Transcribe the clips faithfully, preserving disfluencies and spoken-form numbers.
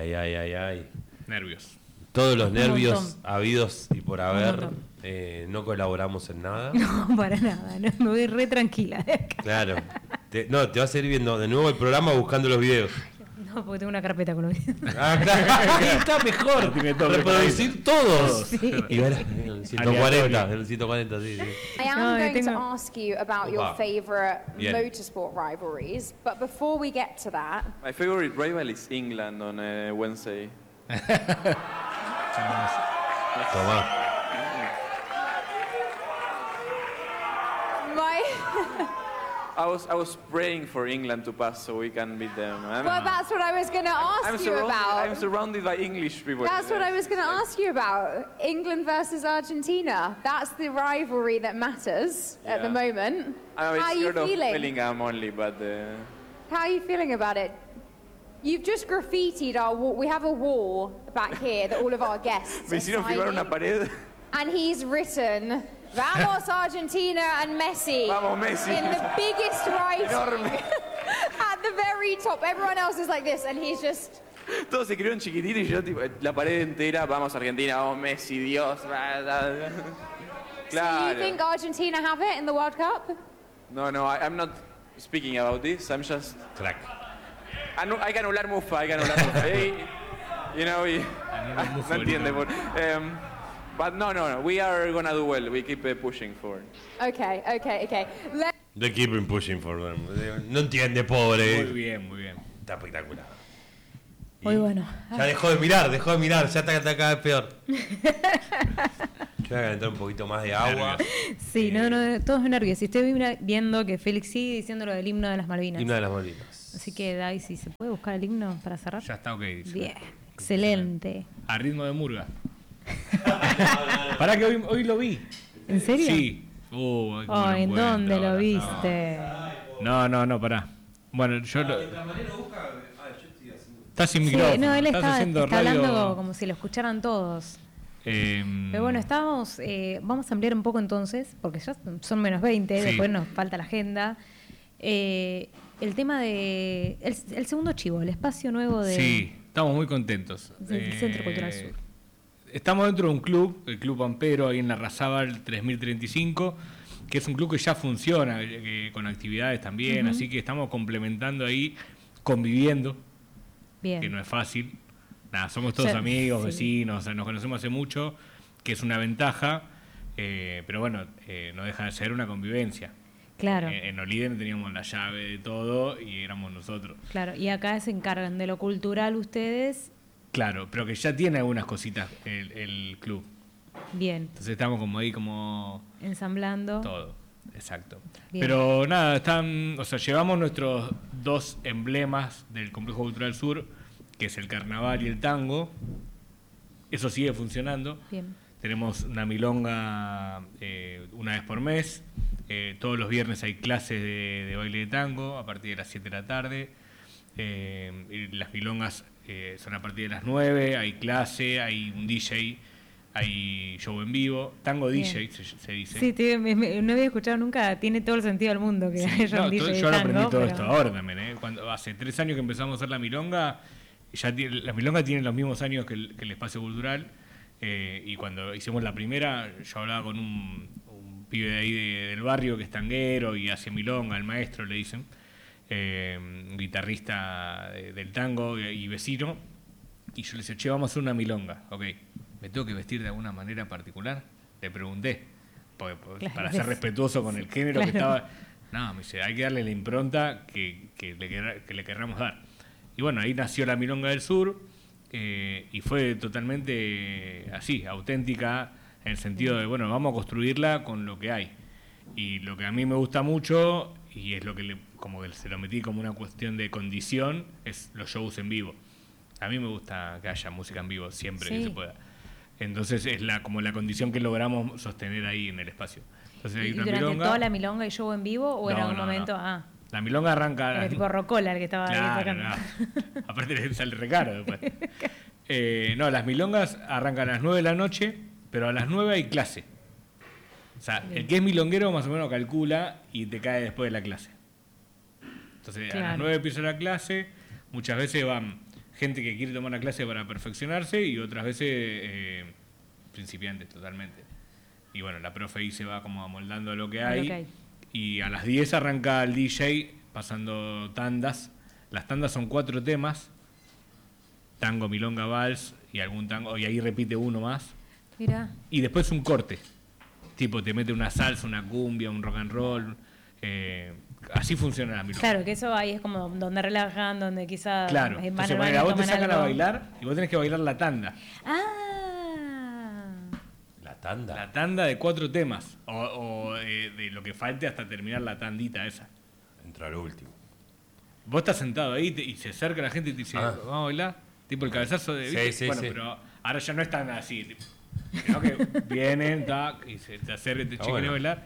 ay, ay, ay, ay. Nervios. Todos los nervios habidos y por haber, eh, no colaboramos en nada. No, para nada, no, me voy re tranquila de acá. Claro. Te, no, te vas a ir viendo de nuevo el programa buscando los videos. No, porque tengo una carpeta con los videos. Ah, claro. Está mejor. Reproducir todos. Sí. Y ver el ciento cuarenta, el ciento cuarenta, sí, sí. I am No, going tengo- to ask you about your Opa. favourite Bien. motorsport rivalries, but before we get to that, My favorite rival is England on uh, Wednesday. Tomá. my I was I was praying for England to pass so we can beat them. I'm, well, that's what I was going to ask I'm you surrounded, I'm about. surrounded by English people. That's what I was going to ask you about. England versus Argentina. That's the rivalry that matters at the Yeah. moment. I'm How are you scared of feeling? Bellingham only, but uh, How are you feeling about it? You've just graffitied our wall. We have a wall back here that all of our guests me are hicieron firmar una signing. pared. And he's written, Vamos Argentina and Messi. Vamos, Messi. In the biggest writing. Enorme. At the very top. Everyone else is like this, and he's just... Todos se escribieron chiquitito y yo tipo, la pared entera, vamos Argentina, vamos Messi, Dios. bla, bla, bla. So Claro. you think Argentina have it in the World Cup? No, no, I, I'm not speaking about this. I'm just... Crack. Anu- hay que anular Mufa, hay que anular Mufa. Hey, you know, y- Mufa, no entiende. ahorita. Por, um, but no, no, no, we are gonna do well. We keep uh, pushing forward. Okay, okay, okay. Let They keep on pushing for them. No entiende, pobre. Muy bien, muy bien. Está espectacular. Muy Y bueno. Ya dejó de mirar, dejó de mirar. Ya está, está cada vez peor. Yo voy a calentar un poquito más de agua. Sí, no, no, todos nervios. Y estoy mira- viendo que Félix sigue diciendo lo del himno de las Malvinas. Himno de las Malvinas. Así que, Dai, si se puede buscar el himno para cerrar. Ya está ok. dice. Bien, excelente. A ritmo de murga. Pará que hoy, hoy lo vi. ¿En serio? Sí. Uh, cómo Oh, lo ¿en encuentro dónde lo ahora. viste? No, no, no, pará. Bueno, yo lo... Está sin Sí, micrófono. no, él estás está, haciendo está radio... hablando como si lo escucharan todos. Eh, Pero bueno, estábamos, eh, vamos a ampliar un poco entonces, porque ya son menos veinte, Sí. después nos falta la agenda. Eh, el tema de. El, el segundo chivo, el espacio nuevo de. Sí, estamos muy contentos. Del Centro Cultural Sur. Estamos dentro de un club, el Club Pampero, ahí en la Razábal tres mil treinta y cinco, que es un club que ya funciona, eh, con actividades también, Ujú. así que estamos complementando ahí, conviviendo, Bien. que no es fácil. Nada, somos todos Ya, amigos, sí. vecinos, o sea, nos conocemos hace mucho, que es una ventaja, eh, pero bueno, eh, no deja de ser una convivencia. Claro, Eh, en Oliden teníamos la llave de todo y éramos nosotros. claro. Y acá se encargan de lo cultural ustedes. Claro, pero que ya tiene algunas cositas el, el club. Bien, Entonces estamos como ahí como ensamblando. todo, exacto. Bien. Pero nada, están, o sea, llevamos nuestros dos emblemas del Complejo Cultural Sur, que es el carnaval y el tango. Eso sigue funcionando. Bien. Tenemos una milonga eh, una vez por mes. Eh, todos los viernes hay clases de, de baile de tango a partir de las siete de la tarde. Eh, y las milongas eh, son a partir de las nueve. Hay clase, hay un D J, hay show en vivo. Tango Bien. D J se, se dice. Sí, te- me- me- no había escuchado nunca, tiene todo el sentido del mundo que Sí, haya no, un D J to- de yo lo tango, aprendí todo pero- esto ahora también. ¿eh? Cuando, hace tres años que empezamos a hacer la milonga, ya tiene- la milonga tiene los mismos años que el, que el espacio cultural. Eh, y cuando hicimos la primera, yo hablaba con un, un pibe de ahí de- del barrio que es tanguero y hace milonga, el maestro le dicen, eh, un guitarrista de- del tango y, y vecino. Y yo le decía, che, vamos a hacer una milonga. Ok, ¿me tengo que vestir de alguna manera particular? Le pregunté, porque- porque- Claro, para ser es- respetuoso con el género que claro. estaba. No, me dice, hay que darle la impronta que, que, le, querra- que le querramos dar. Y bueno, ahí nació la Milonga del Sur, eh, y fue totalmente así, auténtica, en el sentido de, bueno, vamos a construirla con lo que hay. Y lo que a mí me gusta mucho, y es lo que le, como que se lo metí como una cuestión de condición, es los shows en vivo. A mí me gusta que haya música en vivo siempre que Sí. se pueda. Entonces es la como la condición que logramos sostener ahí en el espacio. Entonces hay ¿Y una durante milonga. toda la milonga y show en vivo o en No, algún no, momento? no. Ah, La milonga arranca a era las tipo Rocola el que estaba ahí Claro, tocando. no. Aparte le sale recaro después. Eh, no, las milongas arrancan a las nueve de la noche, pero a las nueve hay clase. O sea, Bien. el que es milonguero más o menos calcula y te cae después de la clase. Entonces, a las Claro. nueve empieza la clase, muchas veces van gente que quiere tomar una clase para perfeccionarse y otras veces eh, principiantes totalmente. Y bueno, la profe ahí se va como amoldando a lo que A lo hay. que hay. Y a las diez arranca el D J pasando tandas. Las tandas son cuatro temas. Tango, milonga, vals y algún tango. Y ahí repite uno más. Mira. Y después un corte. Tipo, te mete una salsa, una cumbia, un rock and roll. Eh, así funciona la milonga. Claro, que eso ahí es como donde relajan, donde quizás Claro. van Entonces, al bueno, baño, a vos te toman sacan a algo. bailar y vos tenés que bailar la tanda. Ah. La tanda. La tanda de cuatro temas. O, o eh, de lo que falte hasta terminar la tandita esa. Entra lo último. Vos estás sentado ahí te- y se acerca la gente y te dice, Ah. vamos a bailar. Tipo el cabezazo de... Sí, ¿viste? sí, bueno, sí. pero ahora ya no es tan así. Tipo, sino que vienen, tac, y se te acercan y te Está chican bueno. a bailar.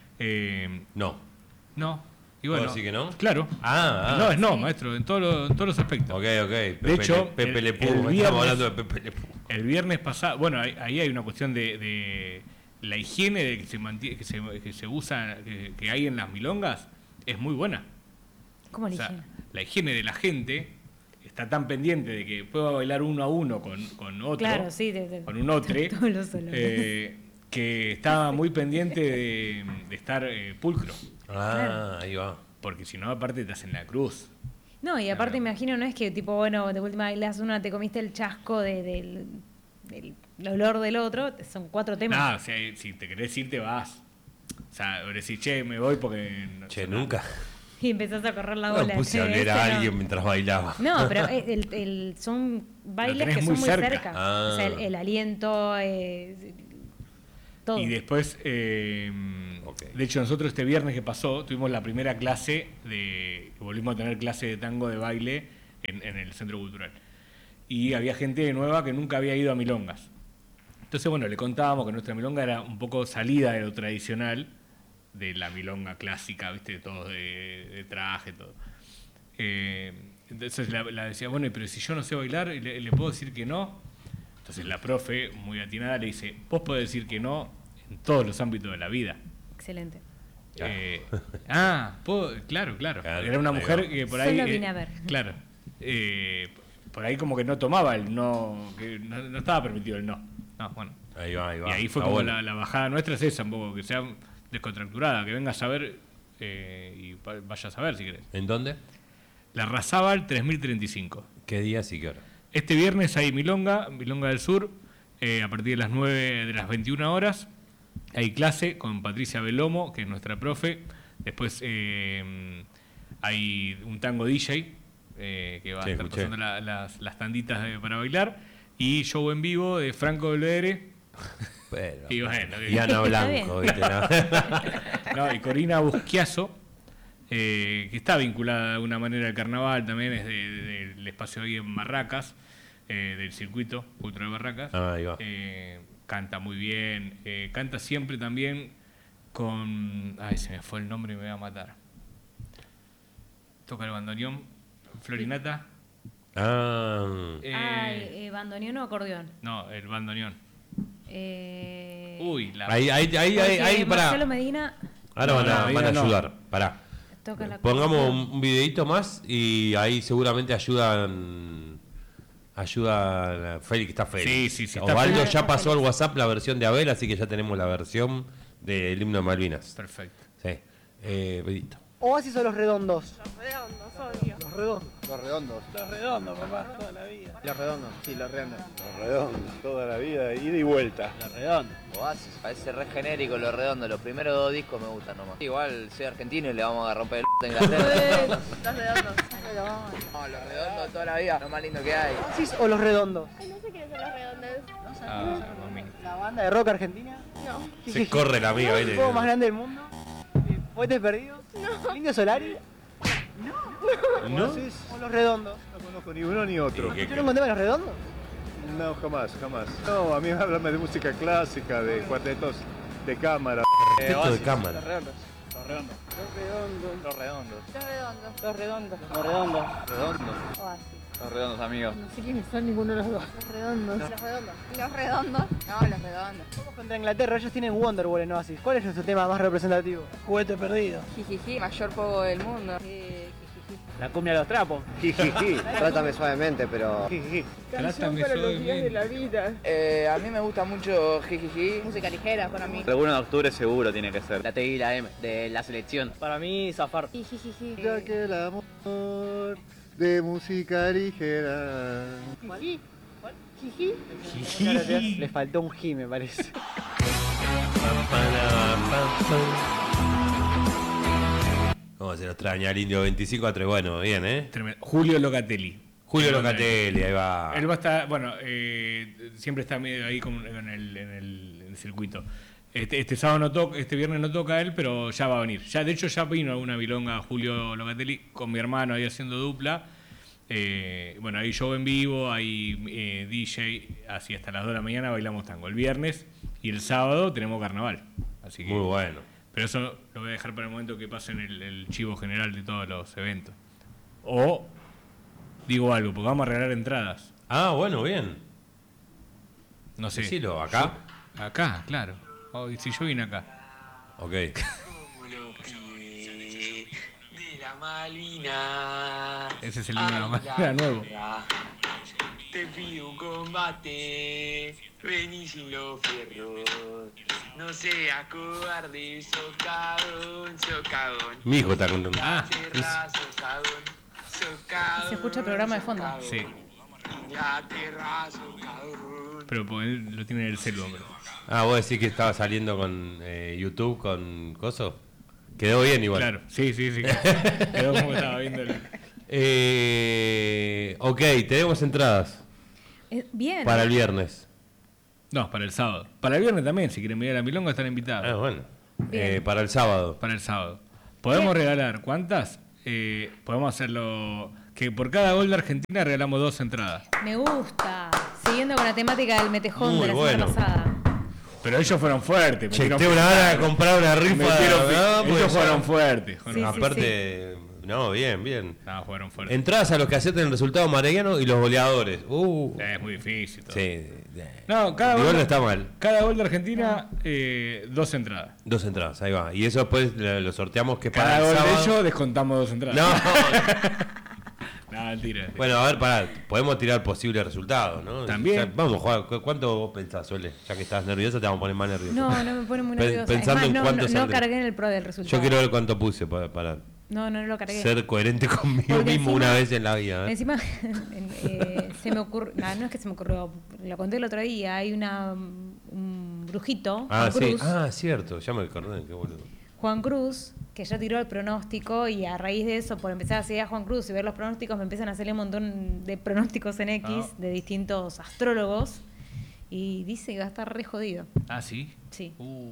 Eh, No. no. Y ¿Puedo bueno, decir que no? Claro. Ah, ah. No, es no, Sí. maestro, en, todos los- en todos los aspectos. Ok, ok. Pepe hecho, Le, Pepe el- Le el Pew. viernes- Estamos hablando de Pepe Le Pew. El viernes pasado, bueno, ahí, ahí hay una cuestión de, de la higiene de que se mantiene, que se, que se usa, que, que hay en las milongas, es muy buena. ¿Cómo O le sea, higiene? la higiene de la gente está tan pendiente de que pueda bailar uno a uno con, con otro, Claro, sí. De, de- con un otro, todos los olores. eh, que estaba muy pendiente de, de estar eh, pulcro, Ah, ahí va. porque si no, aparte te hacen la cruz. No, y aparte Claro. imagino, no es que tipo, bueno, de última bailas una, te comiste el chasco de- del, del olor del otro, son cuatro temas. Nada, o sea, si te querés ir, te vas. O sea, o decís, che, me voy porque... no Che, sé, nunca. Y empezás a correr la No bola. puse a che, oler a este no. alguien mientras bailaba. No, pero el, el- son bailes tenés que muy son muy cerca. cerca. Ah. O sea, el, el aliento, eh, todo. Y después, eh, Ok. de hecho, nosotros este viernes que pasó tuvimos la primera clase de. Volvimos a tener clase de tango de baile en, en el Centro Cultural. Y había gente nueva que nunca había ido a milongas. Entonces, bueno, le contábamos que nuestra milonga era un poco salida de lo tradicional, de la milonga clásica, ¿viste? Todos de, de traje, todo. Eh, entonces la, la decía, bueno, pero si yo no sé bailar, ¿le, le puedo decir que no? Entonces la profe, muy atinada, le dice, vos podés decir que no en todos los ámbitos de la vida. Excelente. Claro. Eh, ah, puedo- claro, claro, Claro, Era una ahí mujer va. que por ahí... Solo eh, vine a ver. Claro. Eh, por ahí como que no tomaba el no, que no, no estaba permitido el no. No, bueno. Ahí va, ahí va. Y ahí fue Está como bueno. la, la bajada nuestra es esa, un poco, que sea descontracturada, que vengas a ver eh, y va- vayas a ver si querés. ¿En dónde? La Razábal tres mil treinta y cinco. ¿Qué días y qué hora? Este viernes hay Milonga, Milonga del Sur, eh, a partir de las nueve de las veintiuna horas. Hay clase con Patricia Belomo, que es nuestra profe. Después eh, hay un tango D J, eh, que va Sí, a estar escuché. pasando la- las, las tanditas de- para bailar. Y show en vivo de Franco Belvedere. Pero, Y bueno, y Ana Está Blanco, bien. ¿viste? ¿No? No, y Corina Busquiazo, eh, que está vinculada de alguna manera al carnaval, también es de- de- del espacio ahí en Barracas, eh, del circuito cultural de Barracas. Ah, ahí va. Eh, canta muy bien, eh, canta siempre también con... Ay, se me fue el nombre y me va a matar. Toca el bandoneón, Florinata. Ah, eh, Ay, eh, bandoneón o acordeón. No, el bandoneón. Eh, Uy, la... ahí, ahí, ahí, porque ahí, ahí, pará. Marcelo Medina Ahora van a, No, van a no. ayudar. Pará. toca la Pongamos acordeón. un, un videito más y ahí seguramente ayudan. Ayuda Félix, está Félix. Sí, sí, sí, está Osvaldo Félix. ya pasó al WhatsApp la versión de Abel, así que ya tenemos la versión del himno de Malvinas. Perfecto. Sí. Eh, videito. ¿Oasis o los redondos? Los redondos, obvio. Los redondos. Los redondos. Los redondos, papá, toda la vida. Los redondos, sí, los redondos. Los redondos, toda la vida, ida y vuelta. Los redondos. Oasis, parece re genérico lo redondo, los primeros dos discos me gustan nomás. Igual soy argentino y le vamos a romper el a Inglaterra. Los redondos. No, los redondos toda la vida, lo más lindo que hay. ¿Oasis o los redondos? Ay, no sé quiénes son los redondos. Ah, mami. ¿La banda de rock argentina? No. Se corre la amiga, ¿El ¿viste? juego más grande del mundo? ¿Poetes perdidos? No. ¿Indio Solari? ¿No? ¿Oasis? ¿O los redondos? No conozco ni uno ni otro. ¿Qué- ¿Yo no encontré los redondos? No, jamás, jamás. No, a mí háblame de música clásica, de cuartetos de cámara. Efecto de cámara. Los redondos. Los redondos. Los redondos. Los redondos. Los redondos. Los redondos. Redondos. Oasis. Los redondos, amigos. No sé quiénes son ninguno de los dos. Los redondos. Los redondos. Los redondos. No, los redondos. Vamos contra Inglaterra, ellos tienen Wonderwall en Oasis. ¿Cuál es nuestro tema más representativo? Juguete perdido. Jijiji, mayor pogo del mundo. La cumbia de los trapos. Jijiji. Trátame suavemente, pero... Jijiji. Trátame suavemente. vida. Eh, a mí me gusta mucho Jijiji. Música ligera para mí. El uno de octubre seguro tiene que ser. La T y la M de la selección. Para mí, Zafar. Jijiji. Ya que el amor de música ligera. ¿Cuál? Jiji. Le faltó un G, me parece. ¿Cómo se nos extraña el Indio veinticinco a tres? Bueno, bien, ¿eh? Tremendo. Julio Locatelli. Julio Locatelli, ahí va. Él va a estar, bueno, eh, siempre está medio ahí con, con el, en, el, en el circuito. Este, este sábado no toca, este viernes no toca él, pero ya va a venir. Ya, de hecho, ya vino a una milonga Julio Locatelli con mi hermano ahí haciendo dupla. Eh, bueno, hay show en vivo, hay eh, D J, así hasta las dos de la mañana bailamos tango. El viernes y el sábado tenemos carnaval. Así que, muy bueno. Pero eso lo voy a dejar para el momento que pasen el, el chivo general de todos los eventos. O digo algo, porque vamos a regalar entradas. Ah, bueno, bien. No sé. Decilo, ¿acá? Yo- acá, claro. Oh, si yo vine acá. Ok. De la Malvina. Ese es el himno de la Malvina nuevo. Te pido un combate, vení sin los fierros. No seas cobarde, socadón, socadón. Mi hijo está contando. Ah, Tierra, socadón, socadón. Se escucha el programa de fondo. socadón. sí. La tierra, socadón. Pero pues, él lo tiene en el celu, hombre. Ah, vos decís que estaba saliendo con eh, YouTube, con Coso. Quedó bien igual. Claro, sí, sí, sí. Quedó como estaba viendo el... Eh, ok, tenemos entradas Eh, bien. para el viernes. No, para el sábado. Para el viernes también, si quieren venir a la milonga están invitados. Ah, bueno. Bien. Eh, para el sábado. Para el sábado. ¿Podemos regalar cuántas? Eh, podemos hacerlo... Que por cada gol de Argentina regalamos dos entradas. Me gusta. Siguiendo con la temática del metejón Muy de la bueno. semana pasada. Pero ellos fueron fuertes. Che, metieron tengo una fi- gana de comprar una rifa. metieron fi- ¿no? Porque ellos ya- fueron fuertes. fueron- Sí, sí, Aparte, no, bien, bien. No, fueron fuertes. Entradas a los que acepten el resultado mariano y los goleadores. Uh. Eh, es muy difícil. todo. Sí. eh. No, cada Igual gol, no está mal. cada gol de Argentina, eh, dos entradas. Dos entradas, ahí va. Y eso después lo lo sorteamos que para Cada el gol sábado. de ellos descontamos dos entradas. No. No, mentira. Bueno, a ver, pará. Podemos tirar posibles resultados, ¿no? También. Ya, vamos, Juan. ¿cu- ¿Cuánto vos pensás, Sole? Ya que estás nervioso, te vamos a poner más nervioso. No, no me pone muy Pe- nerviosa. pensando es en más, no, cuánto no, no saldría. cargué en el pro del resultado. Yo quiero ver cuánto puse para, para No, no, no lo cargué. ser coherente conmigo Porque mismo encima- una vez en la vida. ¿eh? Encima, en- eh, se me ocurrió, no, no es que se me ocurrió, lo conté el otro día, hay una un brujito, Ah, Juan sí. Cruz, Ah, cierto. Ya me acordé. Qué boludo. Juan Cruz, que ya tiró el pronóstico y a raíz de eso, por empezar a seguir a Juan Cruz y ver los pronósticos, me empiezan a salir un montón de pronósticos en X Ah. de distintos astrólogos y dice que va a estar re jodido. Ah, sí. Sí. Uh.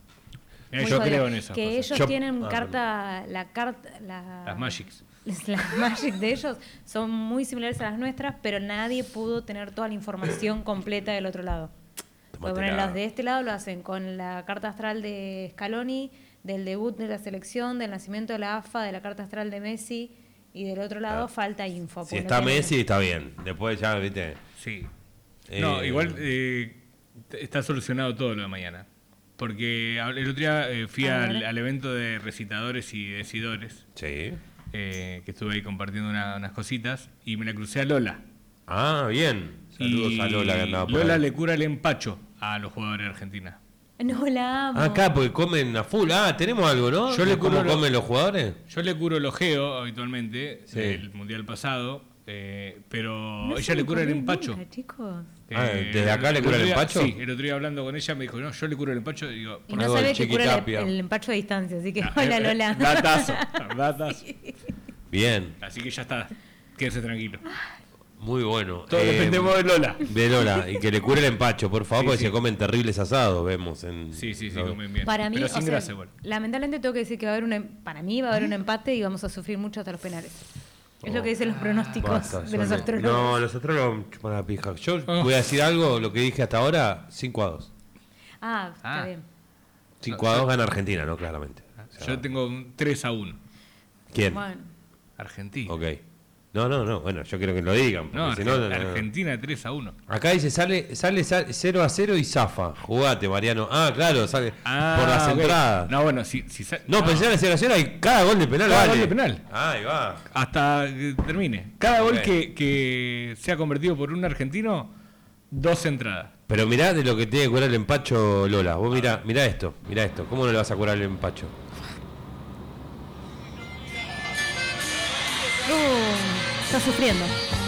Mira, Muy yo jodido. creo en eso. Que ellos Yo- tienen ah, carta, la carta, la, Las Magics. Las Magic de ellos son muy similares a las nuestras, pero nadie pudo tener toda la información completa del otro lado. Porque ponen Tómatela. los de este lado lo hacen con la carta astral de Scaloni, del debut de la selección, del nacimiento de la A F A, de la carta astral de Messi, y del otro lado Claro. falta info. Si porque no está tienen- Messi, está bien. Después ya, viste. Sí. Eh, No, igual eh, t- está solucionado todo lo de mañana. Porque hab- el otro día eh, fui A al, ver. al evento de recitadores y decidores, Sí. eh, que estuve ahí compartiendo una- unas cositas, y me la crucé a Lola. Ah, bien. Saludos y a Lola que andaba por Lola ahí. le cura el empacho a los jugadores de Argentina. No la amo. Acá, porque comen a full. Ah, tenemos algo, ¿no? Yo le ¿Cómo curo lo- comen los jugadores? Yo le curo el ojeo habitualmente, Sí. del mundial pasado, eh, pero No ella se le me cura el ocurrió empacho. nunca, chicos. Ah, ¿desde acá le cura el otro día- empacho? Sí, el otro día hablando con ella me dijo, no, yo le curo el empacho. Y digo, Y por no algo sabe del que cura el, Chiquitapia. el empacho a distancia, así que Ah, hola eh, Lola. eh, Datazo, datazo. Bien, Así que ya está, quédese tranquilo. muy bueno. Todos Eh, dependemos de Lola. De Lola, y que le cure el empacho, por favor, Sí, porque sí. se comen terribles asados, vemos. En, Sí, sí, sí, no. comen bien. Para mí, pero o sin sea, grasa igual. lamentablemente tengo que decir que va a haber un, em- para mí va a haber un empate y vamos a sufrir mucho hasta los penales. Es lo que dicen los pronósticos Basta, de los Sole. astrólogos. No, los astrólogos chupan la pija. Yo Oh. voy a decir algo, lo que dije hasta ahora, cinco a dos. Ah, está Ah. bien. cinco a dos gana Argentina, ¿no? Claramente. O sea, Yo tengo un tres a uno. ¿Quién? Bueno, Argentina. Ok. No, no, no. Bueno, yo quiero que lo digan. No, Si no, no, no. Argentina tres a uno. Acá dice, sale, sale, sale cero a cero y zafa. Jugate, Mariano. Ah, claro, sale Ah, por las ok. entradas. No, bueno, si, si sa- No, pensé en la cero a cero y cada gol de penal Cada vale. gol de penal. Ahí va. Hasta que termine. Cada gol Ok. que, que sea convertido por un argentino, dos entradas. Pero mirá de lo que tiene que curar el empacho Lola. Vos mirá, mirá esto, mirá esto. ¿Cómo no le vas a curar el empacho? Uh, está sufriendo.